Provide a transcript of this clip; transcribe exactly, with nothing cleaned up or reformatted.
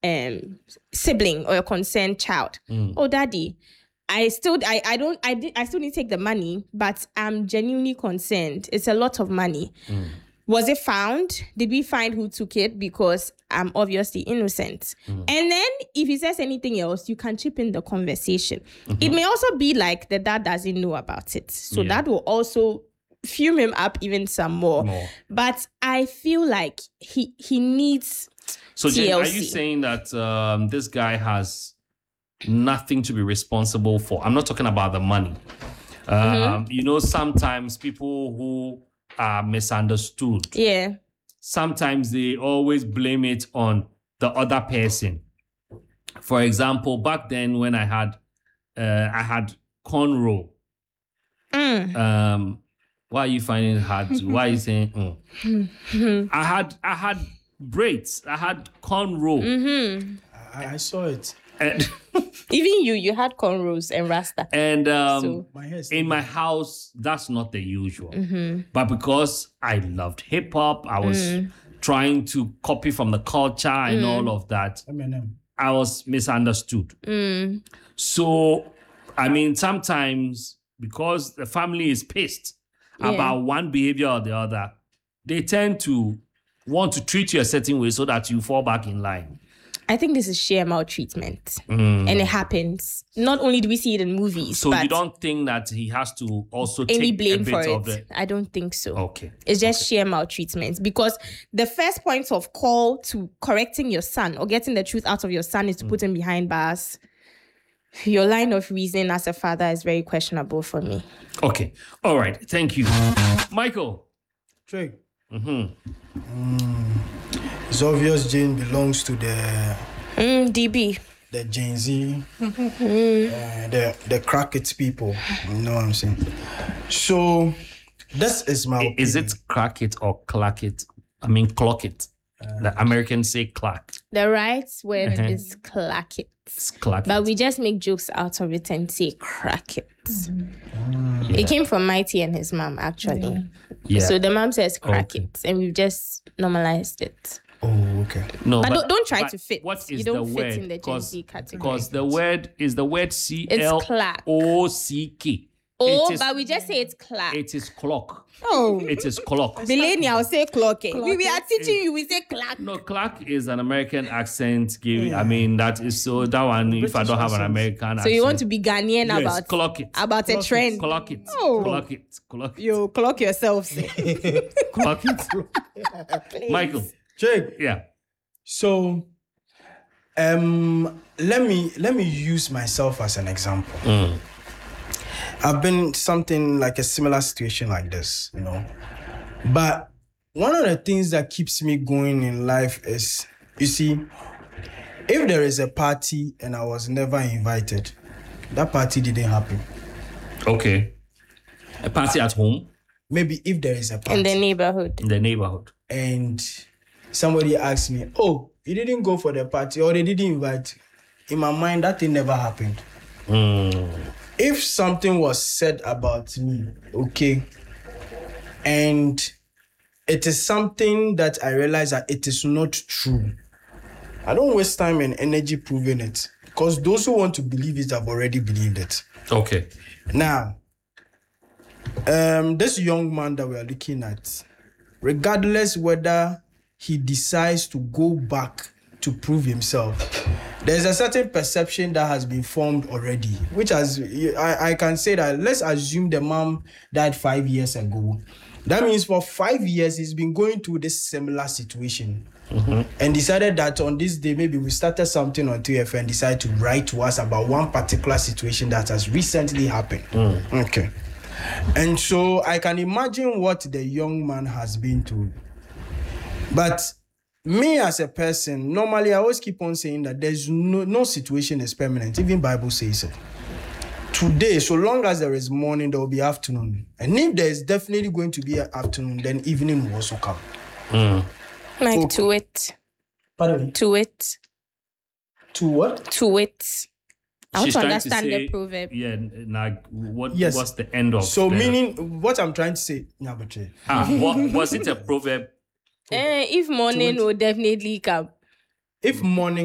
um sibling or a concerned child. Mm. Oh, daddy, I still I, I don't I did I still need to take the money, but I'm genuinely concerned. It's a lot of money. Mm. Was it found? Did we find who took it? Because I'm obviously innocent. Mm. And then if he says anything else, you can chip in the conversation. Mm-hmm. It may also be like the dad doesn't know about it. So yeah. that will also fume him up even some more. more. But I feel like he he needs So T L C. Jen, are you saying that um, this guy has nothing to be responsible for? I'm not talking about the money. Um, mm-hmm. You know, sometimes people who are misunderstood. Yeah. Sometimes they always blame it on the other person. For example, back then when I had uh, I had cornrow. Mm. Um, why are you finding it hard to? Why are you saying? Mm? I had I had braids. I had cornrow. Mm-hmm. I, I saw it. And even you, you had cornrows and rasta. And um, so. my in my house, that's not the usual. Mm-hmm. But because I loved hip hop, I was mm. trying to copy from the culture and mm. all of that. Eminem. I was misunderstood. Mm. So, I mean, sometimes because the family is pissed yeah. about one behavior or the other, they tend to want to treat you a certain way so that you fall back in line. I think this is sheer maltreatment. Mm. And it happens. Not only do we see it in movies, so but you don't think that he has to also any take blame a bit for of it? the... I don't think so. Okay. It's just okay. sheer maltreatment, because the first point of call to correcting your son or getting the truth out of your son is to mm. put him behind bars. Your line of reasoning as a father is very questionable for me. Okay. All right. Thank you. Michael. Trey. Mm-hmm. Mm, it's obvious Jane belongs to the... Mm, D B. The Gen Z, mm. uh, the, the Crackit people. You know what I'm saying? So, this is my Is opinion. it Crackit or Clackit? I mean, Clockit. Uh, the Americans say clack. The right word uh-huh. is clackit. It's clackit. But we just make jokes out of it and say crack it. Mm. Yeah. It came from Mighty and his mom, actually. Yeah. yeah. So the mom says crack okay. it, and we've just normalized it. Oh, okay. No, but, but don't, don't try but to fit. What is you don't the fit word? in the Gen Z category. Because the word is the word C L O C K. Oh, but we just say it's clock. It is clock. Oh. It is clock. Millennial will say clock. We, we are teaching it. you, we say clock. No, clock is an American accent. Yeah. I mean, that is so, that one, British if I don't have an American accent. So you want to be Ghanaian yes, about, clock it. about clock a trend. It, clock it. Oh. Clock it. Clock it. You clock yourself. Clock it. Michael. Jake. Yeah. So, um, let me let me use myself as an example. Mm. I've been something like a similar situation like this, you know. But one of the things that keeps me going in life is, you see, if there is a party and I was never invited, that party didn't happen. Okay. A party at home? Maybe if there is a party. In the neighborhood. In the neighborhood. And somebody asked me, oh, you didn't go for the party or they didn't invite you. In my mind, that thing never happened. Mm. If something was said about me, okay, and it is something that I realize that it is not true, I don't waste time and energy proving it, because those who want to believe it have already believed it. Okay. Now, um, this young man that we are looking at, regardless whether he decides to go back to prove himself, there's a certain perception that has been formed already, which has, I, I can say that, let's assume the mom died five years ago. That means for five years, he's been going through this similar situation. Mm-hmm. And decided that on this day, maybe we started something on T F and decided to write to us about one particular situation that has recently happened. Mm. Okay. And so I can imagine what the young man has been through. But me as a person, normally I always keep on saying that there's no, no situation is permanent. Even Bible says it. Today, so long as there is morning, there will be afternoon. And if there is definitely going to be an afternoon, then evening will also come. Mm. Like okay. to it. Pardon me? To it. To what? To it. I want She's to trying understand to say, the proverb. Yeah, like what yes. what's the end of So the... meaning, what I'm trying to say, Nyaboche. Ah, what, was it a proverb? Eh, if morning will definitely come. If morning